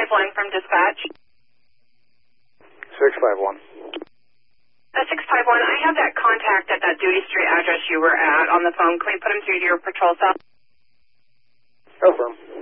651 from dispatch. 651. 651, I have that contact at that Duty Street address you were at on the phone. Can we put him through to your patrol cell? Affirm.